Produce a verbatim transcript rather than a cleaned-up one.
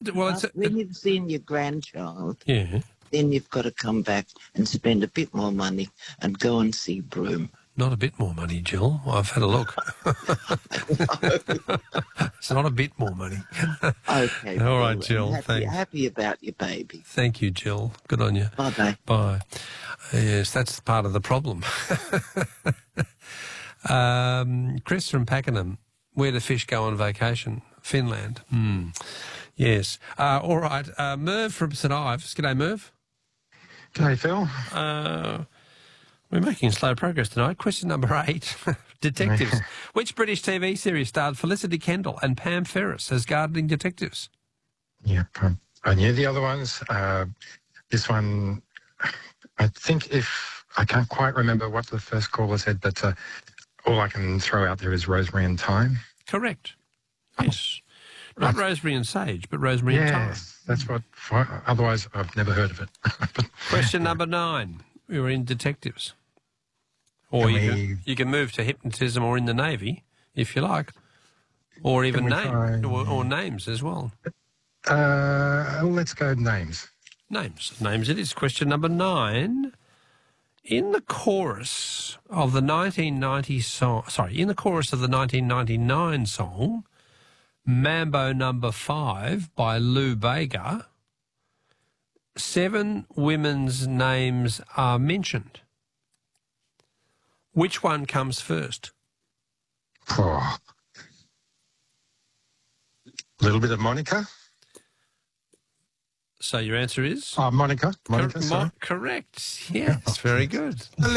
well, it's a, when you've seen your grandchild, yeah. then you've got to come back and spend a bit more money and go and see Broome. Not a bit more money, Jill. I've had a look. It's not a bit more money. Okay. All right, well, Jill. Happy, Thanks. happy about your baby. Thank you, Jill. Good on you. Bye-bye. Bye. Yes, that's part of the problem. um, Chris from Pakenham. Where do fish go on vacation? Finland. Hmm. Yes. Uh, all right. Uh, Merv from St Ives. G'day, Merv. G'day, Phil. Uh, we're making slow progress tonight. Question number eight. Detectives. Which British T V series starred Felicity Kendall and Pam Ferris as gardening detectives? Yeah, um, I knew the other ones. Uh, this one, I think if, I can't quite remember what the first caller said, but uh, all I can throw out there is Rosemary and Thyme. Correct. Yes. Not Right. Rosemary and Sage, but Rosemary and Thyme. Yes, that's what, otherwise I've never heard of it. Question number nine. We were in detectives. Or Can you, we- can, you can move to hypnotism or in the Navy, if you like. Or even we name, try- or, or names as well. Uh, let's go names. Names. Names it is. Question number nine. In the chorus of the nineteen ninety song, sorry, in the chorus of the nineteen ninety-nine song, Mambo Number Five by Lou Bega, seven women's names are mentioned. Which one comes first? A little bit of Monica. So your answer is? Oh, Monica. Monica, Cor- sorry. Mo- correct. Yes, very good.